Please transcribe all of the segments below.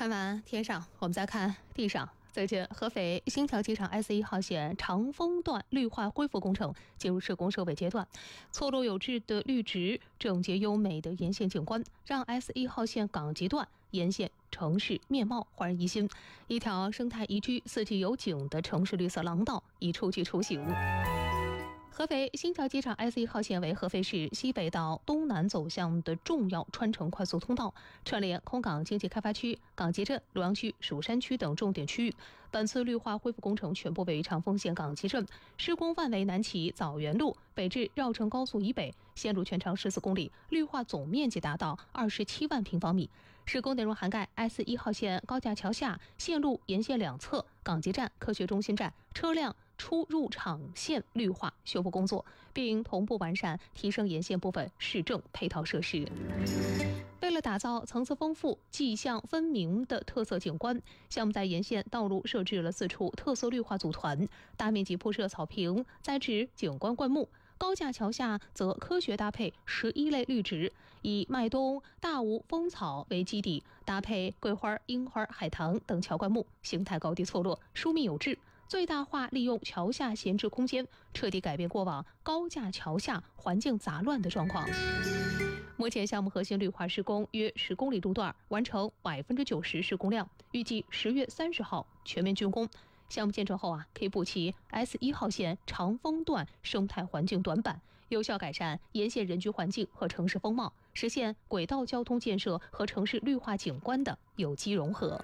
看完天上，我们再看地上。最近，合肥新桥机场 S1 号线长丰段绿化恢复工程进入施工收尾阶段，错落有致的绿植、整洁优美的沿线景观，让 S1 号线港吉段沿线城市面貌焕然一新。一条生态宜居、四季有景的城市绿色廊道已初具雏形。合肥新桥机场 S1 号线为合肥市西北到东南走向的重要穿城快速通道，串联空港经济开发区、港吉镇、洛阳区、蜀山区等重点区域。本次绿化恢复工程全部位于长丰县港吉镇，施工范围南起枣园路，北至绕城高速以北，线路全长14公里，绿化总面积达到27万平方米。施工内容涵盖 S1 号线高架桥下线路沿线两侧、港吉站、科学中心站车辆出入场线绿化修复工作，并同步完善提升沿线部分市政配套设施。为了打造层次丰富、迹象分明的特色景观，项目在沿线道路设置了4处特色绿化组团，大面积铺设草坪，栽植景观灌木。高架桥下则科学搭配11类绿植，以麦冬、大吴风草为基底，搭配桂花、樱花、海棠等桥灌木，形态高低错落，疏密有致，最大化利用桥下闲置空间，彻底改变过往高架桥下环境杂乱的状况。目前项目核心绿化施工约10公里路段，完成90%施工量，预计10月30号全面竣工。项目建成后可以补齐 S1 号线长丰段生态环境短板，有效改善沿线人居环境和城市风貌，实现轨道交通建设和城市绿化景观的有机融合。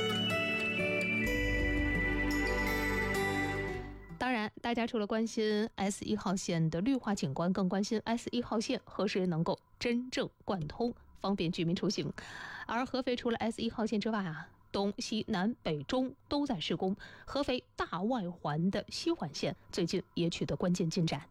当然，大家除了关心 S1 号线的绿化景观，更关心 S1 号线何时能够真正贯通，方便居民出行。而合肥除了 S1 号线之外东西南北中都在施工，合肥大外环的西环线最近也取得关键进展。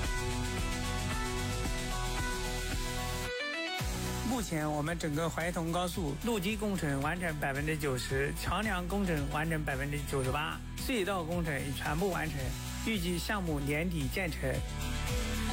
目前我们整个怀通高速路基工程完成90%，桥梁工程完成98%，隧道工程已全部完成，预计项目年底建成。